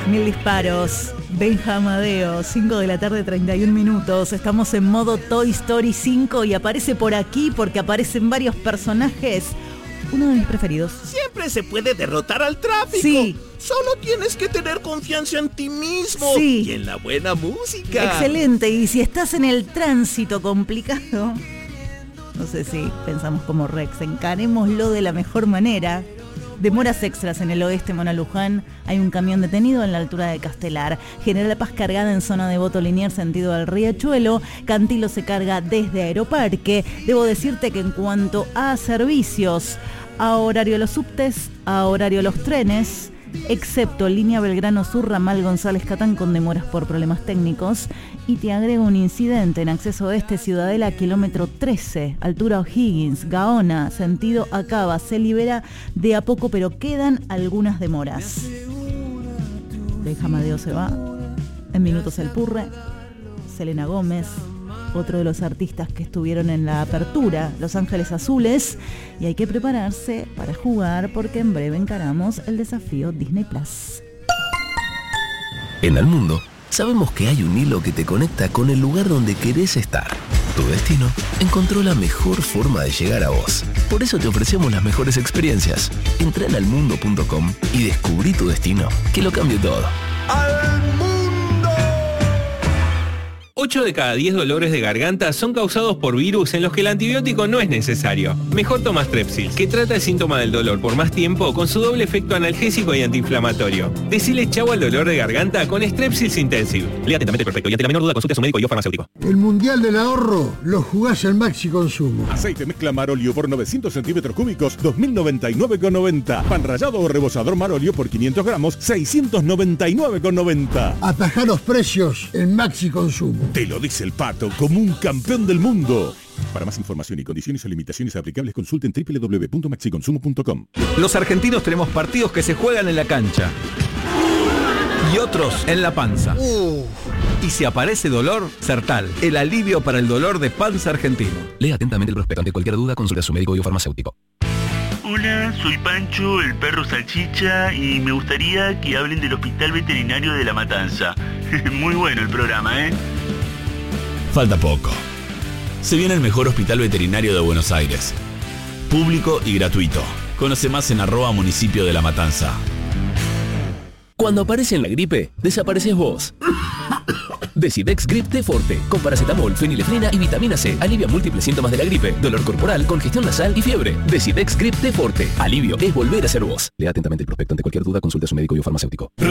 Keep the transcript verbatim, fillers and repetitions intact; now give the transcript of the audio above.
Mil disparos, Benja Amadeo, cinco de la tarde, treinta y un minutos. Estamos en modo Toy Story cinco y aparece por aquí porque aparecen varios personajes. Uno de mis preferidos. Siempre se puede derrotar al tráfico. Sí. Solo tienes que tener confianza en ti mismo. Sí. Y en la buena música. Excelente. Y si estás en el tránsito complicado, no sé si pensamos como Rex, encarémoslo de la mejor manera. Demoras extras en el oeste, Mona Luján. Hay un camión detenido en la altura de Castelar. General Paz cargada en zona de Voto Liniers, sentido del Riachuelo. Cantilo se carga desde Aeroparque. Debo decirte que en cuanto a servicios, a horario de los subtes, a horario de los trenes, excepto línea Belgrano Sur, ramal González Catán con demoras por problemas técnicos. Y te agrego un incidente en acceso oeste, Ciudadela, kilómetro trece, altura O'Higgins, Gaona, sentido Acaba. Se libera de a poco, pero quedan algunas demoras. Benja Amadeo se va. En minutos el Purre. Selena Gómez, otro de los artistas que estuvieron en la apertura, Los Ángeles Azules. Y hay que prepararse para jugar porque en breve encaramos el desafío Disney Plus. En el mundo sabemos que hay un hilo que te conecta con el lugar donde querés estar. Tu destino encontró la mejor forma de llegar a vos. Por eso te ofrecemos las mejores experiencias. Entra en almundo punto com y descubrí tu destino, que lo cambie todo. ¡Al mundo! ocho de cada diez dolores de garganta son causados por virus en los que el antibiótico no es necesario. Mejor toma Strepsil, que trata el síntoma del dolor por más tiempo con su doble efecto analgésico y antiinflamatorio. Decile chau al dolor de garganta con Strepsils Intensive. Lea atentamente el prospecto y ante la menor duda consulte a su médico y o farmacéutico. El Mundial del Ahorro lo jugás en Maxi Consumo. Aceite mezcla Marolio por novecientos centímetros cúbicos, dos mil noventa y nueve con noventa. Pan rallado o rebozador Marolio por quinientos gramos, seiscientos noventa y nueve con noventa. Atajá los precios en Maxi Consumo. Te lo dice el Pato como un campeón del mundo. Para más información y condiciones o limitaciones aplicables, consulten doble u doble u doble u punto maxi consumo punto com. Los argentinos tenemos partidos que se juegan en la cancha y otros en la panza. Uh. Y si aparece dolor, Sertal, el alivio para el dolor de panza argentino. Lea atentamente el prospecto. Ante cualquier duda, consulte a su médico y o farmacéutico. Hola, soy Pancho, el perro salchicha, y me gustaría que hablen del Hospital Veterinario de La Matanza. Muy bueno el programa, ¿eh? Falta poco. Se viene el mejor hospital veterinario de Buenos Aires. Público y gratuito. Conoce más en arroba municipio de La Matanza. Cuando aparece en la gripe, desapareces vos. Decidex Grip T Forte, con paracetamol, fenilefrina y vitamina C. Alivia múltiples síntomas de la gripe, dolor corporal, congestión nasal y fiebre. Decidex Grip T Forte. Alivio es volver a ser vos. Lea atentamente el prospecto. Ante cualquier duda, consulte a su médico y o farmacéutico.